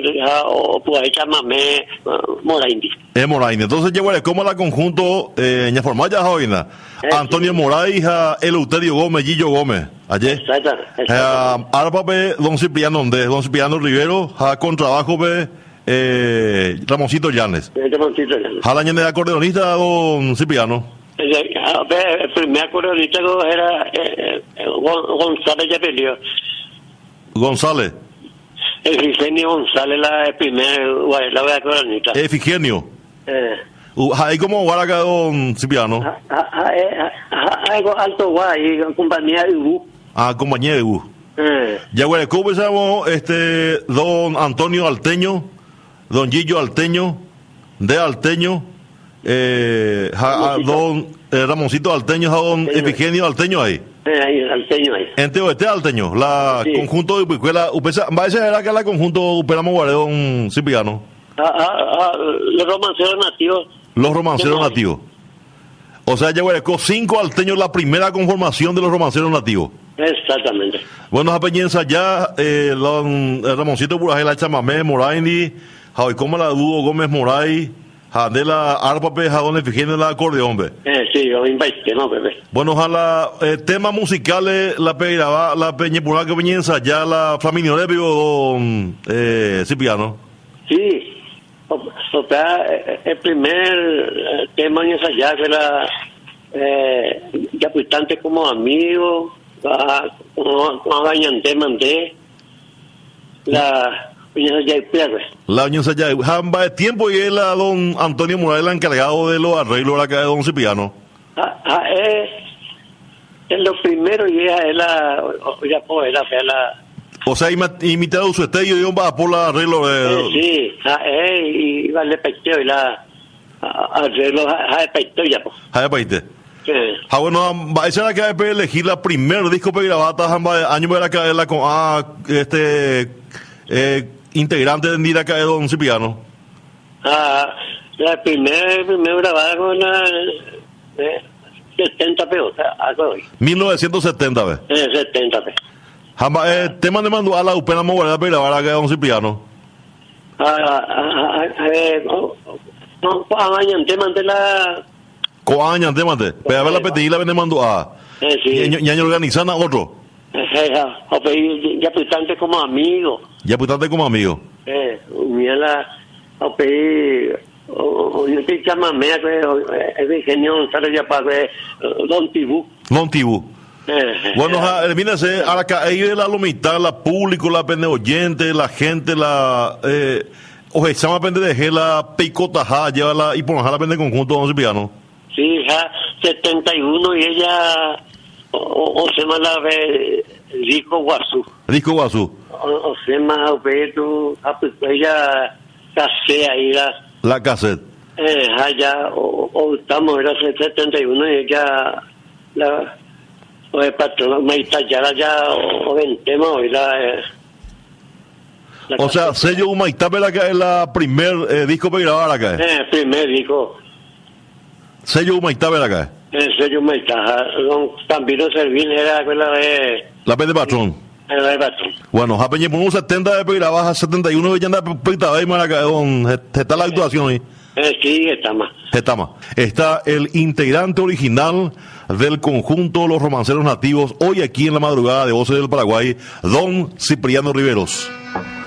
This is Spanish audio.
o pues chamamé Moraindi. Moraini. Entonces llegó como la conjunto ña formaya joina. Antonio Moraes, Eleuterio Gómez, Gillo Gómez. Ayer. Arpape Don Cipriano Rivero, con trabajo Ramoncito Llanes. Jala ñene de acordeonista Don Cipriano. El primer acordeonista era González Yapelio. González. Efigenio González, el primer la acordeonista. Efigenio. Ahí como guaraca Don Cipriano. Alto guay, compañía de U. Compañía de U. Ya bueno, ¿cómo pensamos Don Antonio Alteño, Don Gillo Alteño, de Alteño, Don Ramoncito Alteño, Don Efigenio Alteño ahí? Alteño ahí. Este Alteño, la conjunto de Upicuela, va a ser que la conjunto Uperamo Guaredón Cipriano. Los romanceros nativos. Los romanceros nativos. O sea, ya bueno, 5 alteños la primera conformación de los romanceros nativos. Exactamente. Bueno, a Peñenza ya, Ramoncito Burajela Chamamé, Moraini, Javi como la Dudo Gómez Moray, Jadela Arpape, Jadón Efigenio la acordeón, sí, yo invité, no, bebé. Bueno, ojalá, temas musicales, la Peiraba, la Peñepura que Peñenza ya, la Flaminio de Don Cipriano. Sí. O sea, el primer tema en ensayar era ya bastante como amigo, como bañante, mandé la Uñanza ya jamba de tiempo y él a Don Antonio Morales, encargado de los arreglos acá de Don Cipriano. En lo primero ya era o sea, imitado su estello y un va por la arreglo de... sí, y va le pecteo y la arreglo de pecteo ya pues. Sí. Bueno, va a ser que hay que elegir la primer disco para grabar año para caerla con integrante de Nira de Don Cipriano. La primer grabada con la 70 pesos, algo 1970 ve. 70 pesos. Tema de mandó a la upena moguera para grabar acá Don Cipriano. Coañante, pero a ver la petilla la vende mandó a. Ya organizan a otro. Ya putante como amigo. Mira la yo te llama mea es ingenio González ya para Don Tibú. Bueno, mírase, ahora ahí de la mitad, la público, la pende oyente, la gente, la oye, se llama pende de la picota, lleva la y por la pende conjunto Don Cipriano. Sí, 71 y ella o se llama la Rico Guazú. O se llama tú, ella casé ahí la cassette. Allá o estamos era 71 y ella la o el patrón me tallara ya o ventemos hoy o sea, sello Humaitá es la primer disco para grabar acá. Primer disco. Sello Humaitá acá. Sello Humaitá. También lo serví era la P de patrón. El patrón. Bueno, a Peña por un 70 de Peirabaja, 71 ya anda pectada ahí acá está la actuación ahí. Sí, está más. Está el integrante original del conjunto Los Romanceros Nativos, hoy aquí en la madrugada de Voces del Paraguay, Don Cipriano Riveros.